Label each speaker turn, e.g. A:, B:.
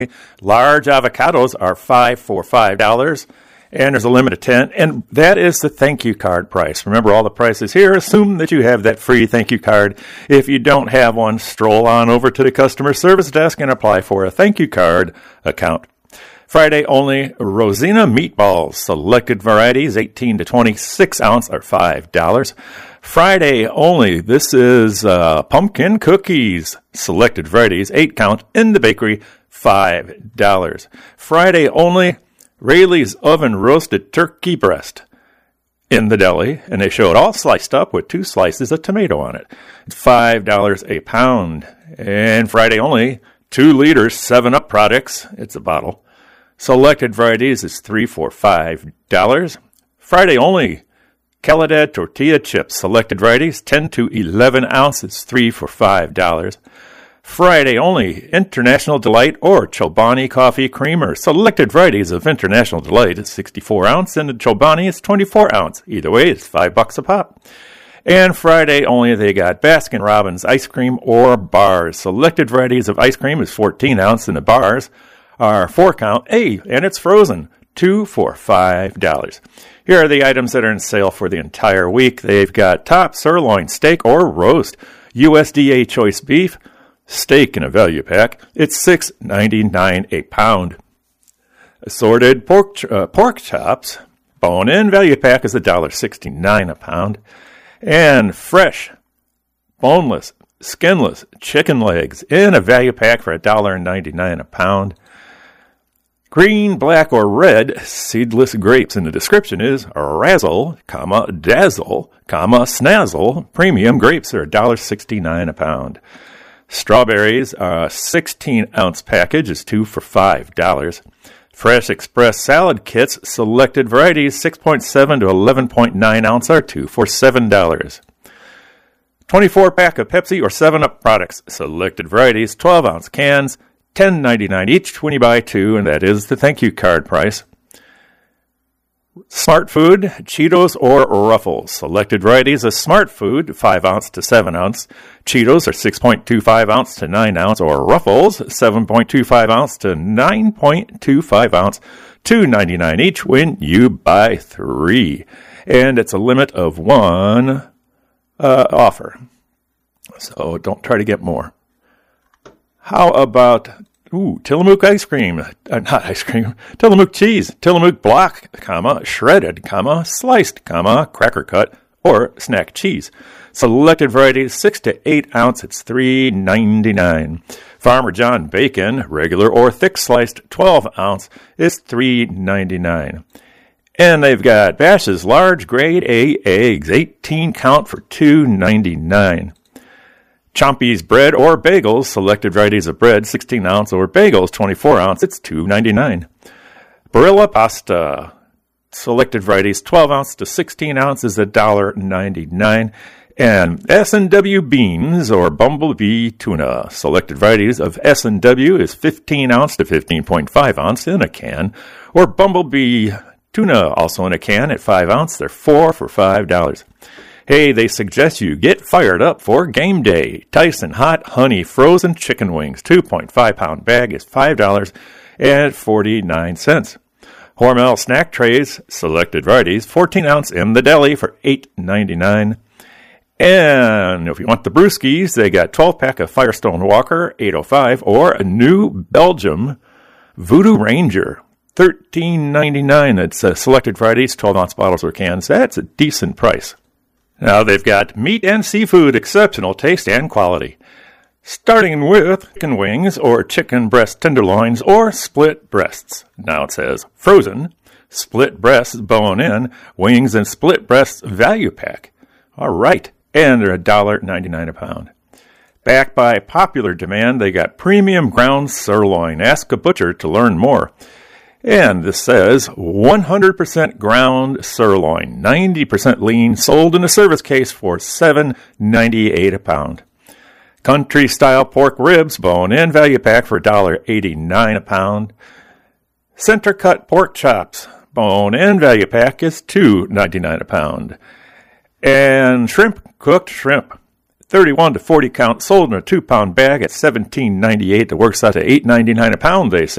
A: Large avocados are 5 for $5, and there's a limit of 10, and that is the thank you card price. Remember, all the prices here assume that you have that free thank you card. If you don't have one, stroll on over to the customer service desk and apply for a thank you card account. Friday only, Rosina meatballs, selected varieties, 18 to 26 ounce, are $5. Friday only, this is pumpkin cookies, selected varieties, 8 count, in the bakery, $5. Friday only, Rayleigh's oven roasted turkey breast in the deli, and they show it all sliced up with 2 slices of tomato on it. It's $5 a pound. And Friday only, 2 liters 7-Up products, it's a bottle. Selected varieties is 3 for $5. Friday only, Calidad tortilla chips, selected varieties, 10 to 11 ounces, 3 for $5. Friday only, International Delight or Chobani Coffee Creamer, selected varieties of International Delight is 64 ounce, and the Chobani is 24 ounce. Either way, it's $5 a pop. And Friday only, they got Baskin Robbins ice cream or bars. Selected varieties of ice cream is 14 ounce, and the bars are 4 count, and it's frozen, 2 for $5. Here are the items that are in sale for the entire week. They've got top sirloin steak or roast, USDA choice beef, steak in a value pack. It's $6.99 a pound. Assorted pork chops, bone-in value pack is $1.69 a pound. And fresh, boneless, skinless chicken legs in a value pack for $1.99 a pound. Green, black, or red seedless grapes in the description is Razzle, Dazzle, Snazzle. Premium grapes are $1.69 a pound. Strawberries, a 16-ounce package is 2 for $5. Fresh Express salad kits, selected varieties, 6.7 to 11.9 ounce are 2 for $7. 24-pack of Pepsi or 7-Up products, selected varieties, 12-ounce cans, $10.99 each when you buy 2, and that is the thank you card price. Smart Food, Cheetos or Ruffles. Selected varieties of Smart Food, 5 ounce to 7 ounce. Cheetos are 6.25 ounce to 9 ounce, or Ruffles, 7.25 ounce to 9.25 ounce, $2.99 each when you buy 3. And it's a limit of 1 offer. So don't try to get more. How about Tillamook ice cream, not ice cream, Tillamook cheese, Tillamook block, shredded, sliced, cracker cut, or snack cheese. Selected varieties, 6 to 8 ounce, it's $3.99. Farmer John bacon, regular or thick sliced, 12 ounce, is $3.99. And they've got Bash's large grade A eggs, 18 count for $2.99. Chompy's bread or bagels, selected varieties of bread, 16 ounce, or bagels, 24 ounce, it's $2.99. Barilla pasta, selected varieties, 12 ounce to 16 ounce is $1.99. And S&W beans or Bumblebee tuna, selected varieties of S&W is 15 ounce to 15.5 ounce in a can, or Bumblebee tuna also in a can at 5 ounce, they're 4 for $5. Hey, they suggest you get fired up for game day. Tyson Hot Honey Frozen Chicken Wings, 2.5 pound bag is $5.49. Hormel snack trays, selected varieties, 14 ounce in the deli for $8.99. And if you want the brewskis, they got 12-pack of Firestone Walker, $8.05, or a New Belgium Voodoo Ranger, $13.99. It's selected varieties, 12-ounce bottles or cans. That's a decent price. Now they've got meat and seafood, exceptional taste and quality. Starting with chicken wings or chicken breast tenderloins or split breasts. Now it says frozen, split breasts bone-in, wings and split breasts value pack. All right, and they're $1.99 a pound. Backed by popular demand, they got premium ground sirloin. Ask a butcher to learn more. And this says 100% ground sirloin, 90% lean, sold in a service case for $7.98 a pound. Country-style pork ribs, bone-in value pack for $1.89 a pound. Center-cut pork chops, bone-in value pack is $2.99 a pound. And cooked shrimp, 31 to 40 count, sold in a 2-pound bag at $17.98. That works out to $8.99 a pound, they say.